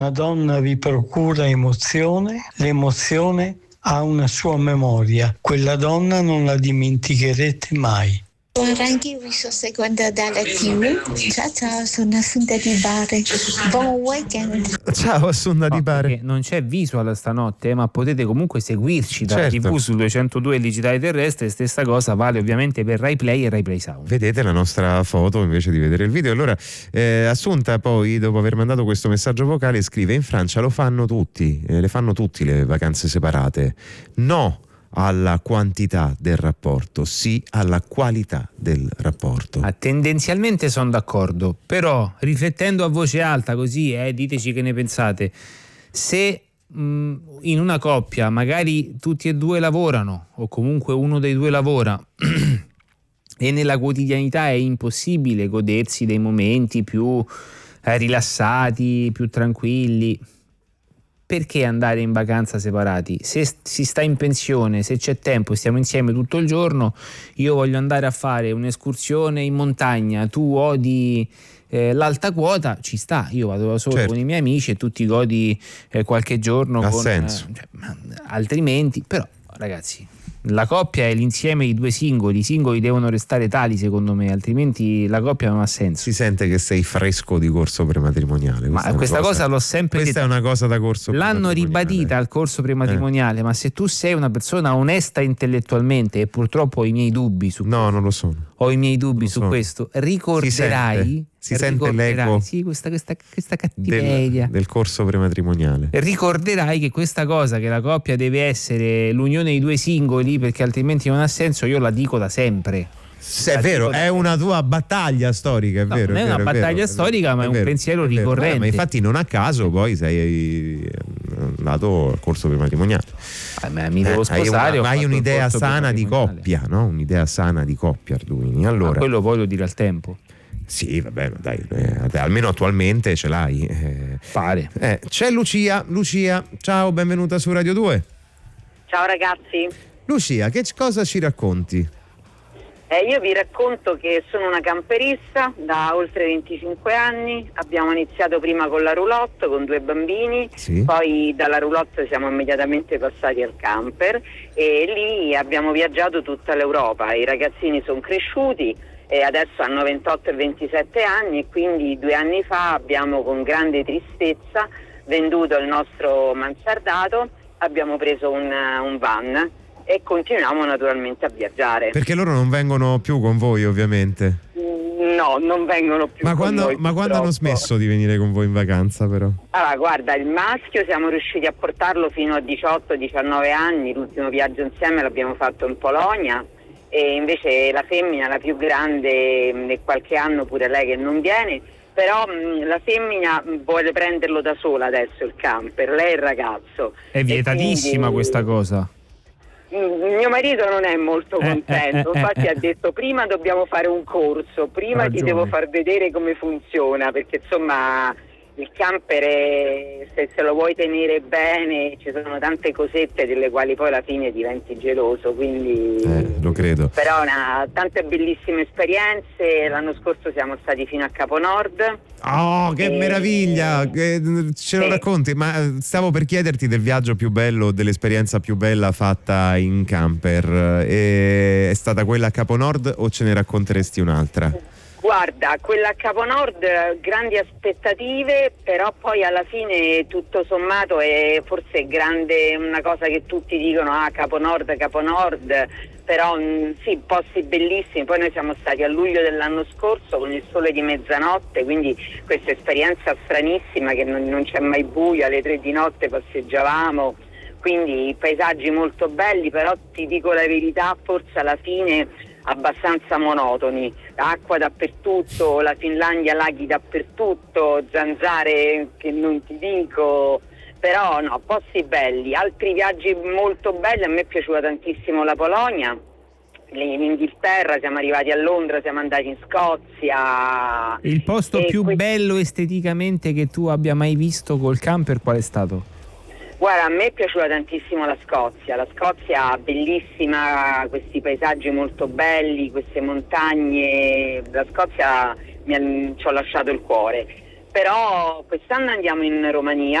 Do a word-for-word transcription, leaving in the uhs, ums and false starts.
Una donna vi procura emozione, l'emozione ha una sua memoria, quella donna non la dimenticherete mai. Guarda, anche io vi sto seguendo dalla tivù. Ciao ciao, sono Assunta Di Bari. Buon weekend. Ciao Assunta Di No, Bari. perché non c'è visual stanotte, ma potete comunque seguirci dalla Certo. tivù sul duecentodue il digitale terrestre. Stessa cosa vale ovviamente per Rai Play e Rai Play Sound. Vedete la nostra foto invece di vedere il video. Allora eh, Assunta poi, dopo aver mandato questo messaggio vocale, scrive: in Francia lo fanno tutti, eh, le fanno tutti le vacanze separate. No alla quantità del rapporto, sì alla qualità del rapporto. Ah, tendenzialmente sono d'accordo, però riflettendo a voce alta così, eh, diteci che ne pensate. Se mh, in una coppia magari tutti e due lavorano, o comunque uno dei due lavora e nella quotidianità è impossibile godersi dei momenti più eh, rilassati, più tranquilli, perché andare in vacanza separati? Se si sta in pensione, se c'è tempo, stiamo insieme tutto il giorno, io voglio andare a fare un'escursione in montagna, tu odi eh, l'alta quota, ci sta, io vado da solo, certo, con i miei amici e tu ti godi eh, qualche giorno. Ha con, senso. Eh, cioè, altrimenti, però ragazzi, la coppia è l'insieme di due singoli, i singoli devono restare tali secondo me, altrimenti la coppia non ha senso. Si sente che sei fresco di corso prematrimoniale. Ma questa, questa cosa, cosa l'ho sempre questa detto. È una cosa da corso l'hanno prematrimoniale. ribadita al corso prematrimoniale, eh. ma se tu sei una persona onesta intellettualmente, e purtroppo ho i miei dubbi su no questo, non lo sono ho i miei dubbi non su sono. questo, ricorderai si sente, si sente l'eco sì, questa, questa, questa cattiveria del, del corso prematrimoniale. Ricorderai che questa cosa, che la coppia deve essere l'unione di due singoli perché altrimenti non ha senso, io la dico da sempre. È vero, è una tua battaglia storica, è no, vero. Non è, è vero, una è battaglia vero, storica, ma è, è un vero, pensiero è ricorrente. Eh, ma infatti non a caso poi sei andato al corso prematrimoniale. Eh, ma mi devo sposare. Hai, una, hai un'idea sana di prematrimoniale. coppia, no? Un'idea sana di coppia, Arduini. Allora, ma quello poi lo dirà il tempo. Sì, vabbè, dai, eh, almeno attualmente ce l'hai. Eh, Pare. Eh, c'è Lucia. Lucia, ciao, benvenuta su Radio due. Ciao ragazzi. Lucia, che cosa ci racconti? Eh, io vi racconto che sono una camperista da oltre venticinque anni, abbiamo iniziato prima con la roulotte con due bambini, sì. Poi dalla roulotte siamo immediatamente passati al camper e lì abbiamo viaggiato tutta l'Europa, i ragazzini sono cresciuti e adesso hanno ventotto e ventisette anni e quindi due anni fa abbiamo con grande tristezza venduto il nostro mansardato, abbiamo preso un, un van e continuiamo naturalmente a viaggiare. Perché loro non vengono più con voi, ovviamente? No, non vengono più ma con quando, noi, ma quando hanno smesso di venire con voi in vacanza, però? Allora, guarda, il maschio siamo riusciti a portarlo fino a diciotto diciannove anni, l'ultimo viaggio insieme l'abbiamo fatto in Polonia, e invece la femmina, la più grande, nel qualche anno pure lei che non viene, però mh, la femmina vuole prenderlo da sola adesso il camper, lei è il ragazzo. È vietatissima quindi questa cosa. Mio marito non è molto contento, eh, eh, infatti eh, ha detto prima dobbiamo fare un corso, prima ti devo far vedere come funziona, perché insomma il camper è, se, se lo vuoi tenere bene ci sono tante cosette delle quali poi alla fine diventi geloso, quindi eh, lo credo. Però una, tante bellissime esperienze, l'anno scorso siamo stati fino a Capo Nord. Oh, che e... meraviglia, che ce lo sì. racconti, ma stavo per chiederti del viaggio più bello, dell'esperienza più bella fatta in camper, e è stata quella a Capo Nord o ce ne racconteresti un'altra? Guarda, quella a Capo Nord, grandi aspettative, però poi alla fine tutto sommato è forse grande, una cosa che tutti dicono, ah Capo Nord, Capo Nord, però mh, sì, posti bellissimi. Poi noi siamo stati a luglio dell'anno scorso con il sole di mezzanotte, quindi questa esperienza stranissima che non, non c'è mai buio, alle tre di notte passeggiavamo, quindi paesaggi molto belli, però ti dico la verità, forse alla fine abbastanza monotoni, acqua dappertutto, la Finlandia laghi dappertutto, zanzare che non ti dico, però no, posti belli. Altri viaggi molto belli, a me è piaciuta tantissimo la Polonia, in Inghilterra, siamo arrivati a Londra, siamo andati in Scozia. Il posto più que- bello esteticamente che tu abbia mai visto col camper qual è stato? Guarda, a me è piaciuta tantissimo la Scozia, la Scozia bellissima, questi paesaggi molto belli, queste montagne, la Scozia mi ha, ci ho lasciato il cuore. però quest'anno andiamo in Romania